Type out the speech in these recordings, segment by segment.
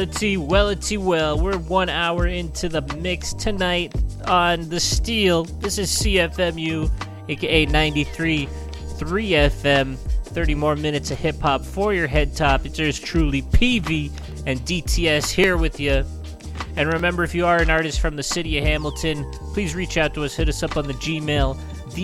Well, we're 1 hour into the mix tonight on The Steel. This is CFMU, aka 93.3 FM. 30 more minutes of hip-hop for your head top. It's yours truly, PV and DTS here with you. And remember, if you are an artist from the city of Hamilton, please reach out to us. Hit us up on the Gmail,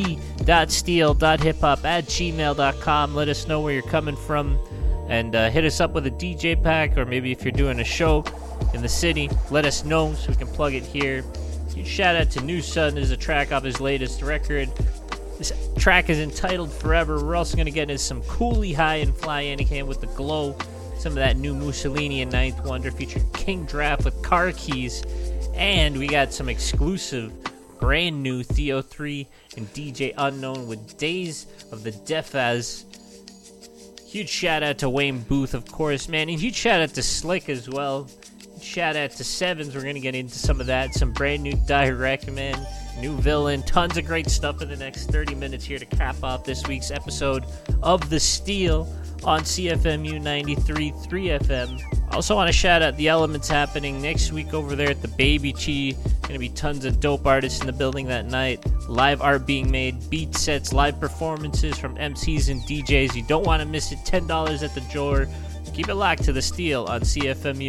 the.steel.hiphop@gmail.com. Let us know where you're coming from. And hit us up with a DJ pack, or maybe if you're doing a show in the city, let us know so we can plug it here. Huge shout out to New Sun. This is a track off his latest record. This track is entitled Forever. We're also going to get into some Cooley High and Fly Anakin with The Glow. Some of that new Mussolini and Ninth Wonder featuring King Draft with Car Keys. And we got some exclusive, brand new Theo 3 and DJ Unknown with Days of the Defaz. Huge shout out to Wayne Booth, of course, man. And huge shout out to Slick as well. Shout out to Sevens. We're going to get into some of that. Some brand new Direct, man. New Villain. Tons of great stuff in the next 30 minutes here to cap off this week's episode of The Steel on CFMU 93.3 FM. Also want to shout out the Elements happening next week over there at the Baby Chi. Going to be tons of dope artists in the building that night. Live art being made, beat sets, live performances from MCs and DJs. You don't want to miss it. $10 at the door. Keep it locked to The Steel on CFMU